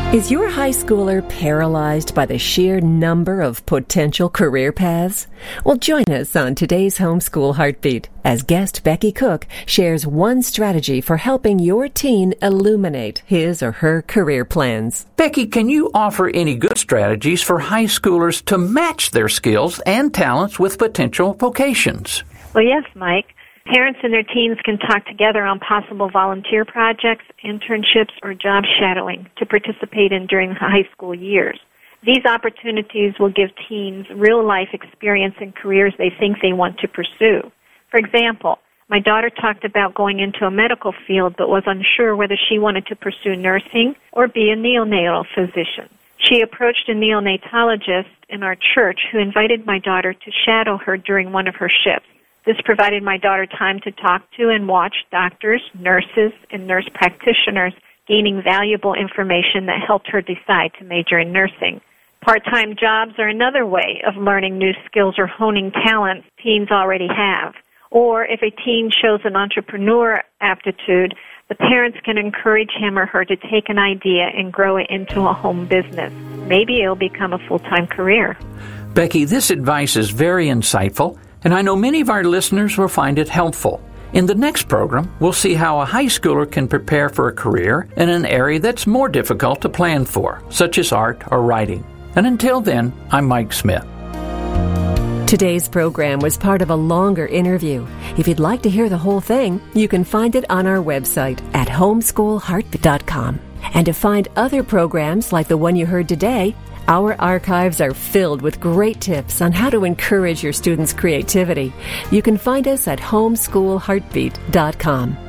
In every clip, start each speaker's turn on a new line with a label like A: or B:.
A: Is your high schooler paralyzed by the sheer number of potential career paths? Well, join us on today's Homeschool Heartbeat as guest Becky Cook shares one strategy for helping your teen illuminate his or her career plans.
B: Becky, can you offer any good strategies for high schoolers to match their skills and talents with potential vocations?
C: Well, yes, Mike. Parents and their teens can talk together on possible volunteer projects, internships, or job shadowing to participate in during the high school years. These opportunities will give teens real-life experience in careers they think they want to pursue. For example, my daughter talked about going into a medical field but was unsure whether she wanted to pursue nursing or be a neonatal physician. She approached a neonatologist in our church who invited my daughter to shadow her during one of her shifts. This provided my daughter time to talk to and watch doctors, nurses, and nurse practitioners, gaining valuable information that helped her decide to major in nursing. Part-time jobs are another way of learning new skills or honing talents teens already have. Or if a teen shows an entrepreneur aptitude, the parents can encourage him or her to take an idea and grow it into a home business. Maybe it'll become a full-time career.
B: Becky, this advice is very insightful, and I know many of our listeners will find it helpful. In the next program, we'll see how a high schooler can prepare for a career in an area that's more difficult to plan for, such as art or writing. And until then, I'm Mike Smith.
A: Today's program was part of a longer interview. If you'd like to hear the whole thing, you can find it on our website at homeschoolheartbeat.com. And to find other programs like the one you heard today, our archives are filled with great tips on how to encourage your students' creativity. You can find us at homeschoolheartbeat.com.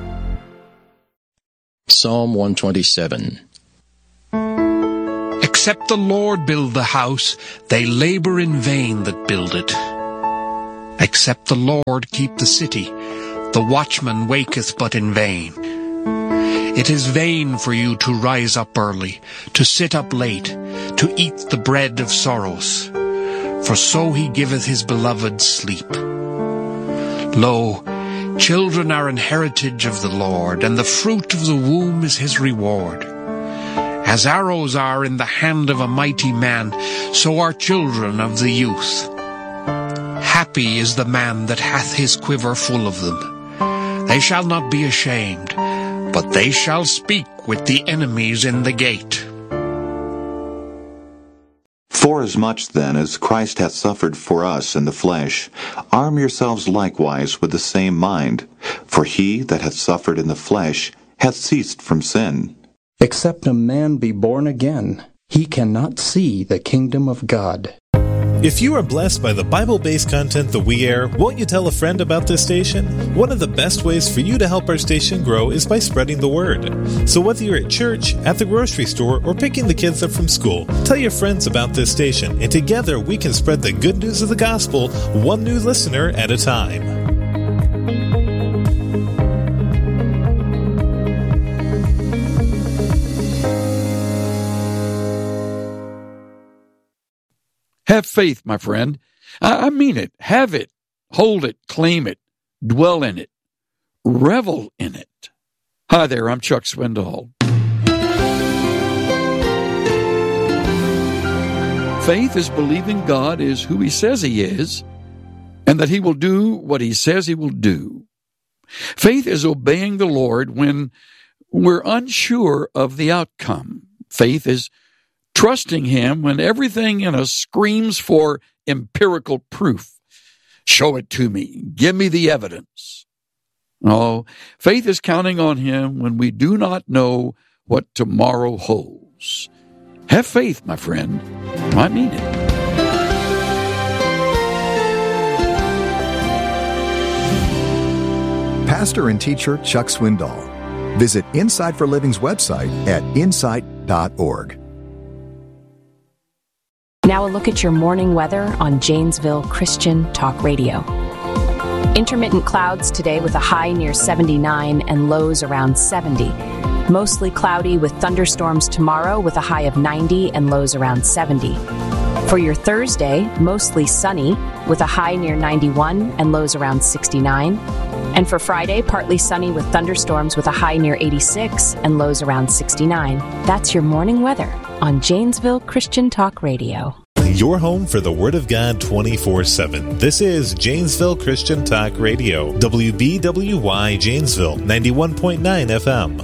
D: Psalm 127.
E: Except the Lord build the house, they labor in vain that build it. Except the Lord keep the city, the watchman waketh but in vain. It is vain for you to rise up early, to sit up late, to eat the bread of sorrows. For so he giveth his beloved sleep. Lo, children are an heritage of the Lord, and the fruit of the womb is his reward. As arrows are in the hand of a mighty man, so are children of the youth. Happy is the man that hath his quiver full of them. They shall not be ashamed, but they shall speak with the enemies in the gate.
F: Forasmuch then as Christ hath suffered for us in the flesh, arm yourselves likewise with the same mind. For he that hath suffered in the flesh hath ceased from sin.
G: Except a man be born again, he cannot see the kingdom of God.
H: If you are blessed by the Bible-based content that we air, won't you tell a friend about this station? One of the best ways for you to help our station grow is by spreading the word. So whether you're at church, at the grocery store, or picking the kids up from school, tell your friends about this station, and together we can spread the good news of the gospel, one new listener at a time.
I: Have faith, my friend. I mean it. Have it. Hold it. Claim it. Dwell in it. Revel in it. Hi there, I'm Chuck Swindoll. Faith is believing God is who he says he is, and that he will do what he says he will do. Faith is obeying the Lord when we're unsure of the outcome. Faith is trusting him when everything in us screams for empirical proof. Show it to me. Give me the evidence. No, faith is counting on him when we do not know what tomorrow holds. Have faith, my friend. I mean it.
J: Pastor and teacher Chuck Swindoll. Visit Insight for Living's website at insight.org.
K: Now a look at your morning weather on Janesville Christian Talk Radio. Intermittent clouds today with a high near 79 and lows around 70. Mostly cloudy with thunderstorms tomorrow with a high of 90 and lows around 70. For your Thursday, mostly sunny with a high near 91 and lows around 69. And for Friday, partly sunny with thunderstorms with a high near 86 and lows around 69. That's your morning weather on Janesville Christian Talk Radio.
H: Your home for the Word of God 24/7. This is Janesville Christian Talk Radio. WBWY Janesville, 91.9 FM.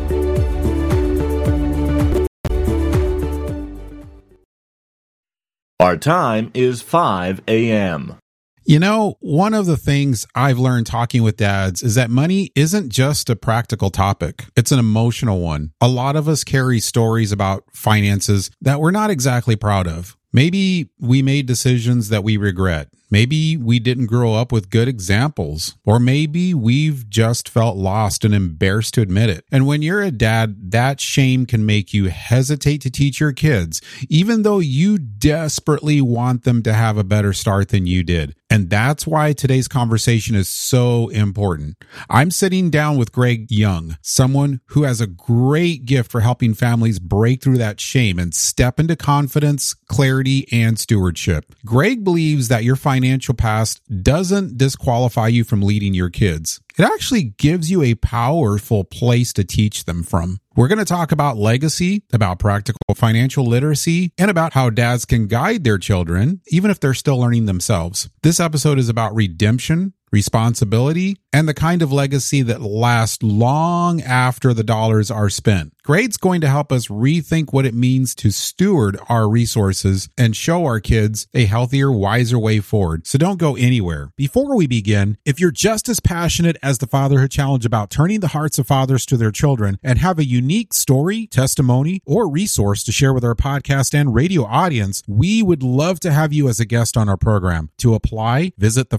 L: Our time is 5 a.m.
M: You know, one of the things I've learned talking with dads is that money isn't just a practical topic. It's an emotional one. A lot of us carry stories about finances that we're not exactly proud of. Maybe we made decisions that we regret. Maybe we didn't grow up with good examples, or maybe we've just felt lost and embarrassed to admit it. And when you're a dad, that shame can make you hesitate to teach your kids, even though you desperately want them to have a better start than you did. And that's why today's conversation is so important. I'm sitting down with Greg Young, someone who has a great gift for helping families break through that shame and step into confidence, clarity, and stewardship. Greg believes that your financial past doesn't disqualify you from leading your kids. It actually gives you a powerful place to teach them from. We're going to talk about legacy, about practical financial literacy, and about how dads can guide their children, even if they're still learning themselves. This episode is about redemption, responsibility, and the kind of legacy that lasts long after the dollars are spent. Greg's going to help us rethink what it means to steward our resources and show our kids a healthier, wiser way forward. So don't go anywhere. Before we begin, if you're just as passionate as the Fatherhood Challenge about turning the hearts of fathers to their children and have a unique story, testimony, or resource to share with our podcast and radio audience, we would love to have you as a guest on our program. To apply, visit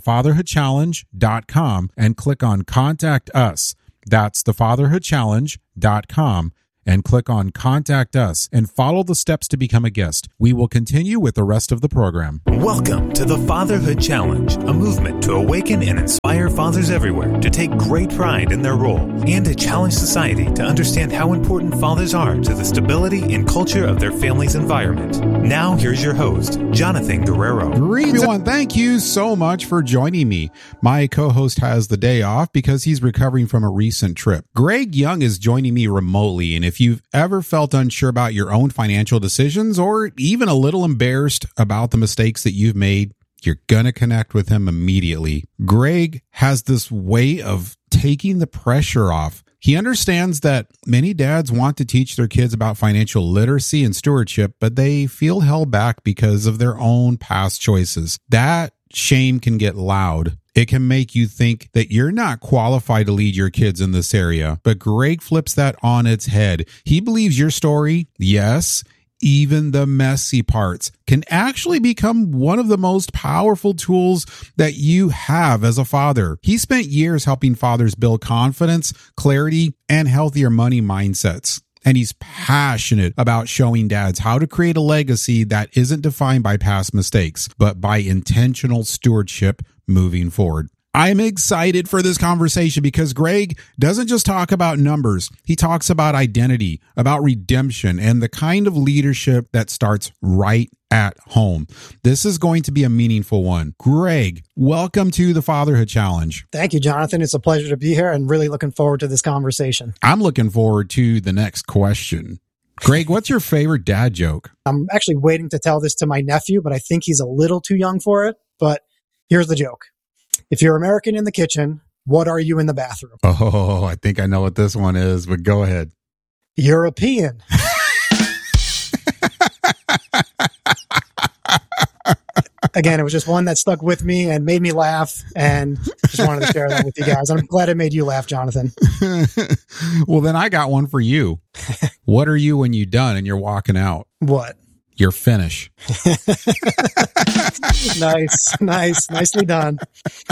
M: thefatherhoodchallenge.com and click on Contact Us. That's thefatherhoodchallenge.com. and click on Contact Us and follow the steps to become a guest. We will continue with the rest of the program.
H: Welcome to the Fatherhood Challenge, a movement to awaken and inspire fathers everywhere to take great pride in their role and to challenge society to understand how important fathers are to the stability and culture of their family's environment. Now, here's your host, Jonathan Guerrero.
M: Everyone, thank you so much for joining me. My co-host has the day off because he's recovering from a recent trip. Greg Young is joining me remotely, and if you've ever felt unsure about your own financial decisions or even a little embarrassed about the mistakes that you've made, you're going to connect with him immediately. Greg has this way of taking the pressure off. He understands that many dads want to teach their kids about financial literacy and stewardship, but they feel held back because of their own past choices. That shame can get loud. It can make you think that you're not qualified to lead your kids in this area. But Greg flips that on its head. He believes your story, yes, even the messy parts, can actually become one of the most powerful tools that you have as a father. He spent years helping fathers build confidence, clarity, and healthier money mindsets. And he's passionate about showing dads how to create a legacy that isn't defined by past mistakes, but by intentional stewardship moving forward. I'm excited for this conversation because Greg doesn't just talk about numbers. He talks about identity, about redemption, and the kind of leadership that starts right at home. This is going to be a meaningful one. Greg, welcome to the Fatherhood Challenge.
N: Thank you, Jonathan. It's a pleasure to be here and really looking forward to this conversation.
M: I'm looking forward to the next question. Greg, what's your favorite dad joke?
N: I'm actually waiting to tell this to my nephew, but I think he's a little too young for it. But here's the joke. If you're American in the kitchen, what are you in the bathroom?
M: Oh, I think I know what this one is, but go ahead.
N: European. Again, it was just one that stuck with me and made me laugh, and just wanted to share that with you guys. I'm glad it made you laugh, Jonathan.
M: Well, then I got one for you. What are you when you're done and you're walking out?
N: What?
M: You're finished.
N: Nicely done.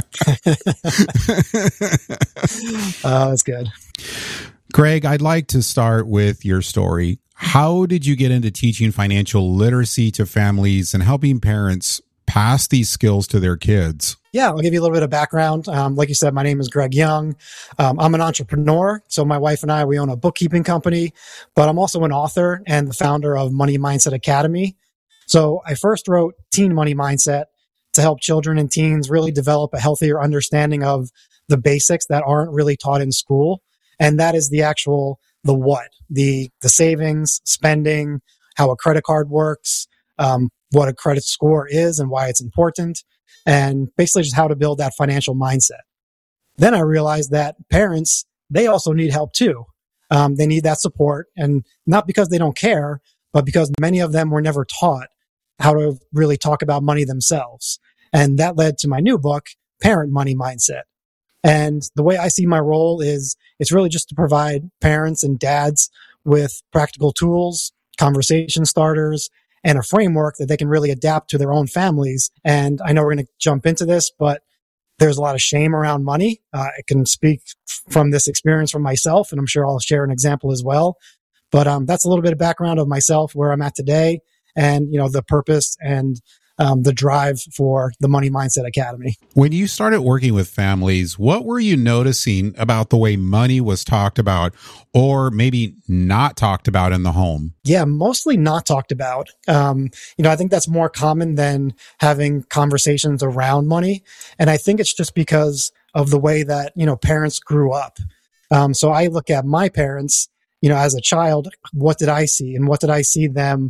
N: That's good.
M: Greg, I'd like to start with your story. How did you get into teaching financial literacy to families and helping parents pass these skills to their kids?
N: Yeah, I'll give you a little bit of background. Like you said, my name is Greg Young. I'm an entrepreneur. So my wife and I, we own a bookkeeping company, but I'm also an author and the founder of Money Mindset Academy. So I first wrote Teen Money Mindset to help children and teens really develop a healthier understanding of the basics that aren't really taught in school. And that is the what, the savings, spending, how a credit card works, what a credit score is and why it's important, and basically just how to build that financial mindset. Then I realized that parents, they also need help too. They need that support, and not because they don't care, but because many of them were never taught how to really talk about money themselves. And that led to my new book, Parent Money Mindset. And the way I see my role is it's really just to provide parents and dads with practical tools, conversation starters, and a framework that they can really adapt to their own families. And I know we're going to jump into this, but there's a lot of shame around money. I can speak from this experience from myself, and I'm sure I'll share an example as well. But that's a little bit of background of myself, where I'm at today, and the purpose and the drive for the Money Mindset Academy.
M: When you started working with families, what were you noticing about the way money was talked about, or maybe not talked about in the home?
N: Yeah, mostly not talked about. I think that's more common than having conversations around money. And I think it's just because of the way that, parents grew up. So I look at my parents, as a child, what did I see? And what did I see them,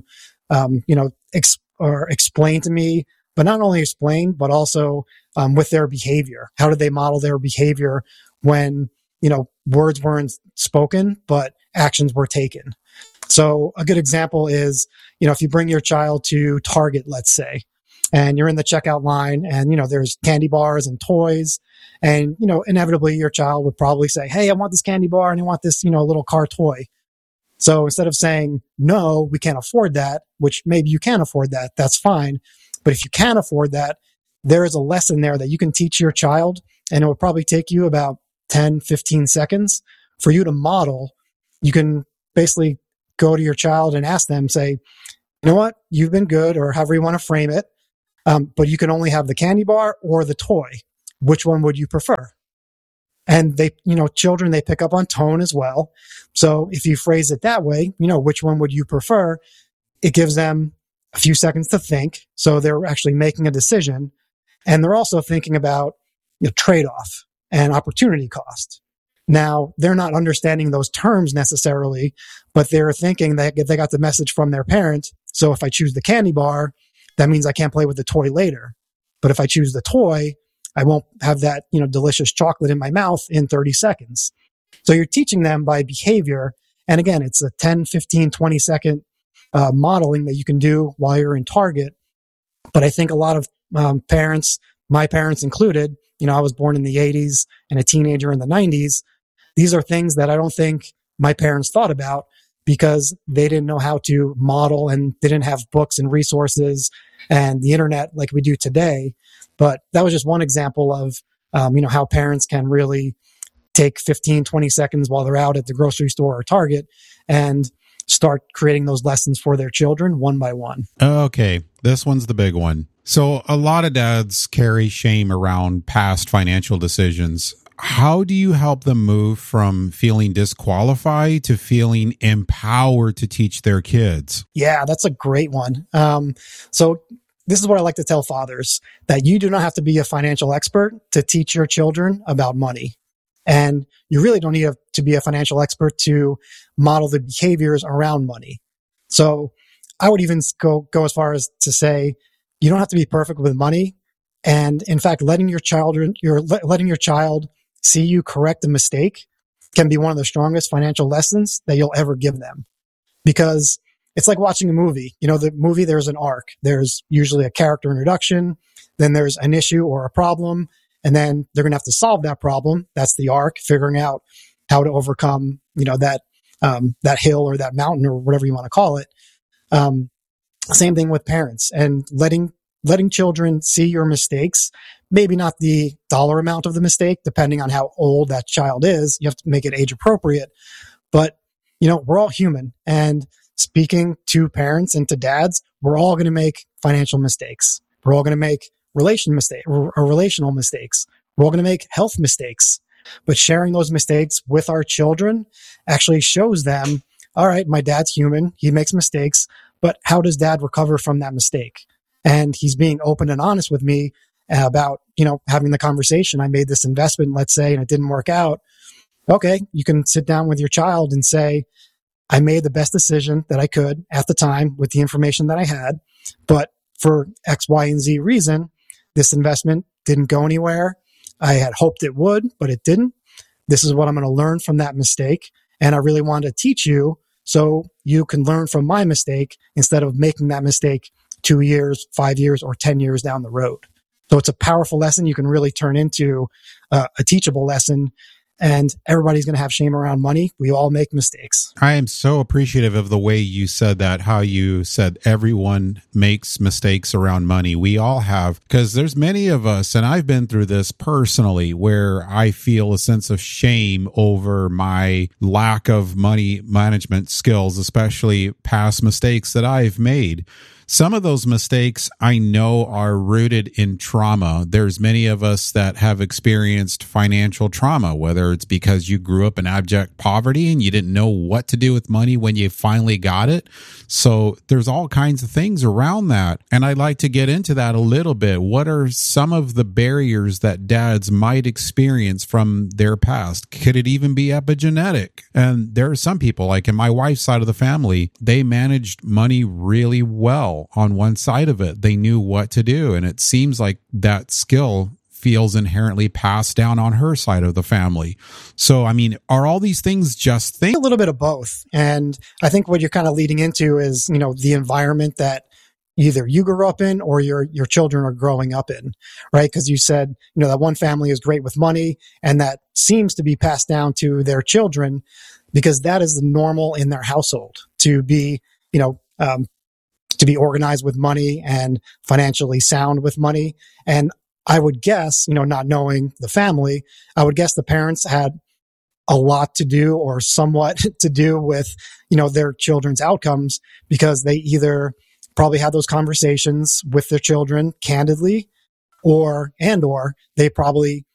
N: explain to me, but not only explain, but also with their behavior. How did they model their behavior when, words weren't spoken, but actions were taken? So a good example is, if you bring your child to Target, let's say, and you're in the checkout line and, there's candy bars and toys, and, inevitably your child would probably say, hey, I want this candy bar and I want this, little car toy. So instead of saying, no, we can't afford that, which maybe you can afford that, that's fine. But if you can't afford that, there is a lesson there that you can teach your child, and it will probably take you about 10, 15 seconds for you to model. You can basically go to your child and ask them, say, you know what, you've been good, or however you want to frame it, but you can only have the candy bar or the toy. Which one would you prefer? And they, children, they pick up on tone as well. So if you phrase it that way, which one would you prefer? It gives them a few seconds to think. So they're actually making a decision. And they're also thinking about trade-off and opportunity cost. Now, they're not understanding those terms necessarily, but they're thinking that they got the message from their parent. So if I choose the candy bar, that means I can't play with the toy later. But if I choose the toy, I won't have that, delicious chocolate in my mouth in 30 seconds. So you're teaching them by behavior. And again, it's a 10, 15, 20 second modeling that you can do while you're in Target. But I think a lot of parents, my parents included, I was born in the 80s and a teenager in the 90s. These are things that I don't think my parents thought about, because they didn't know how to model, and they didn't have books and resources and the internet like we do today. But that was just one example of, how parents can really take 15, 20 seconds while they're out at the grocery store or Target and start creating those lessons for their children one by one.
M: Okay, this one's the big one. So a lot of dads carry shame around past financial decisions. How do you help them move from feeling disqualified to feeling empowered to teach their kids?
N: Yeah, that's a great one. So this is what I like to tell fathers, that you do not have to be a financial expert to teach your children about money. And you really don't need to be a financial expert to model the behaviors around money. So I would even go as far as to say, you don't have to be perfect with money. And in fact, letting your child see you correct a mistake can be one of the strongest financial lessons that you'll ever give them. Because it's like watching a movie. The movie, there's an arc. There's usually a character introduction. Then there's an issue or a problem. And then they're going to have to solve that problem. That's the arc, figuring out how to overcome, that hill or that mountain or whatever you want to call it. Same thing with parents, and letting children see your mistakes. Maybe not the dollar amount of the mistake, depending on how old that child is. You have to make it age appropriate. But, we're all human. And speaking to parents and to dads, we're all going to make financial mistakes. We're all going to make relational mistakes. We're all going to make health mistakes. But sharing those mistakes with our children actually shows them, all right, my dad's human. He makes mistakes, but how does dad recover from that mistake? And he's being open and honest with me about having the conversation, I made this investment, let's say, and it didn't work out. Okay, you can sit down with your child and say, I made the best decision that I could at the time with the information that I had, but for X, Y, and Z reason, this investment didn't go anywhere. I had hoped it would, but it didn't. This is what I'm going to learn from that mistake. And I really wanted to teach you so you can learn from my mistake instead of making that mistake 2 years, 5 years, or 10 years down the road. So it's a powerful lesson you can really turn into a teachable lesson. And everybody's going to have shame around money. We all make mistakes.
M: I am so appreciative of the way you said that, how you said everyone makes mistakes around money. We all have, because there's many of us, and I've been through this personally, where I feel a sense of shame over my lack of money management skills, especially past mistakes that I've made. Some of those mistakes I know are rooted in trauma. There's many of us that have experienced financial trauma, whether it's because you grew up in abject poverty and you didn't know what to do with money when you finally got it. So there's all kinds of things around that. And I'd like to get into that a little bit. What are some of the barriers that dads might experience from their past? Could it even be epigenetic? And there are some people, like in my wife's side of the family, they managed money really well. On one side of it, they knew what to do. And it seems like that skill feels inherently passed down on her side of the family. So, I mean, are all these things just things?
N: A little bit of both. And I think what you're kind of leading into is, the environment that either you grew up in or your children are growing up in, right? Because you said, that one family is great with money and that seems to be passed down to their children because that is the normal in their household to be, to be organized with money and financially sound with money. And I would guess, not knowing the family, I would guess the parents had a lot to do or somewhat to do with, their children's outcomes because they either probably had those conversations with their children candidly or they probably